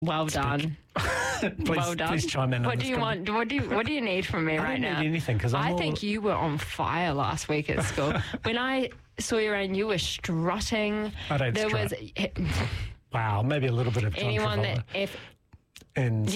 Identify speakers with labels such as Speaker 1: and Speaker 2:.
Speaker 1: Well done. Well done.
Speaker 2: Please chime in.
Speaker 1: What do you want? What do you need from me right now?
Speaker 2: I don't need anything because
Speaker 1: I think you were on fire last week at school. When I saw you around, you were strutting.
Speaker 2: I don't strut. Wow, maybe a little bit of John
Speaker 1: anyone
Speaker 2: Travolta.
Speaker 1: that if
Speaker 2: And